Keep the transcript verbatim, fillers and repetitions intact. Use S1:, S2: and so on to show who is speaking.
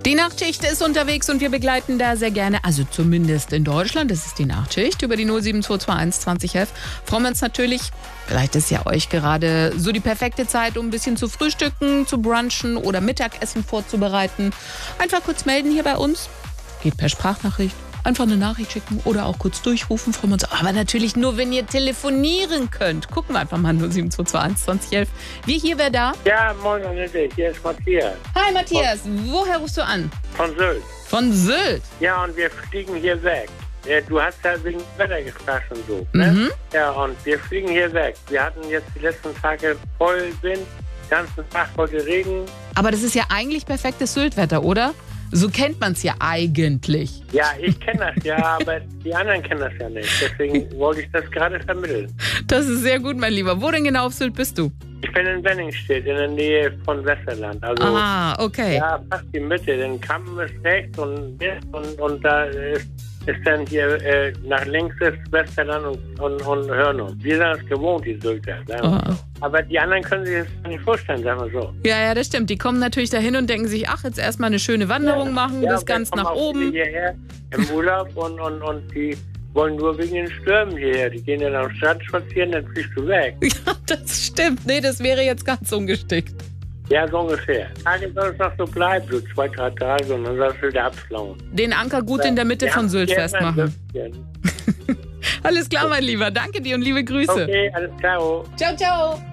S1: Die Nachtschicht ist unterwegs und wir begleiten da sehr gerne, also zumindest in Deutschland, das ist die Nachtschicht, über die null sieben zwei zwei eins zwanzig elf. Freuen wir uns natürlich, vielleicht ist ja euch gerade so die perfekte Zeit, um ein bisschen zu frühstücken, zu brunchen oder Mittagessen vorzubereiten. Einfach kurz melden hier bei uns, geht per Sprachnachricht. Einfach eine Nachricht schicken oder auch kurz durchrufen, freuen wir uns. Aber natürlich nur, wenn ihr telefonieren könnt. Gucken wir einfach mal null sieben zwei zwei eins zwanzig elf. Wir hier, wer da?
S2: Ja, moin Annette, hier ist Matthias.
S1: Hi Matthias, woher rufst du an?
S2: Von Sylt.
S1: Von Sylt?
S2: Ja, und wir fliegen hier weg. Ja, du hast ja wegen Wetter gefragt und so. Ne?
S1: Mhm.
S2: Ja, und wir fliegen hier weg. Wir hatten jetzt die letzten Tage voll Wind, ganzen Tag heute Regen.
S1: Aber das ist ja eigentlich perfektes Syltwetter, oder? So kennt man es ja eigentlich.
S2: Ja, ich kenne das ja, aber die anderen kennen das ja nicht. Deswegen wollte ich das gerade vermitteln.
S1: Das ist sehr gut, mein Lieber. Wo denn genau auf Sylt bist du?
S2: Ich bin in Wenningstedt, in der Nähe von Westerland. Also,
S1: Ah, okay.
S2: ja, fast die Mitte. Den Kampen ist rechts und und, und da ist, ist dann hier äh, nach links ist Westerland und, und, und Hörnum. Wir sind das gewohnt, die Sylter. Sagen wir
S1: Oh.
S2: so. Aber die anderen können sich das nicht vorstellen, sagen wir so.
S1: Ja, ja, das stimmt. Die kommen natürlich dahin und denken sich, ach, jetzt erstmal eine schöne Wanderung machen,
S2: Ja,
S1: bis
S2: wir
S1: ganz
S2: kommen
S1: nach
S2: auch viele
S1: oben.
S2: hierher im Urlaub und, und, und die wollen nur wegen den Stürmen hierher. Die gehen dann am Strand spazieren, dann fliegst du weg.
S1: Ja, das stimmt. Nee, das wäre jetzt ganz ungeschickt.
S2: Ja, so ungefähr. Tage soll es noch so bleiben, so zwei, drei Tage und dann sollst du wieder abflauen.
S1: Den Anker gut in der Mitte
S2: Ja,
S1: von Sylt
S2: gerne
S1: festmachen.
S2: ein bisschen.
S1: Alles klar, mein Lieber. Danke dir und liebe Grüße.
S2: Okay, alles klar.
S1: Ciao, ciao.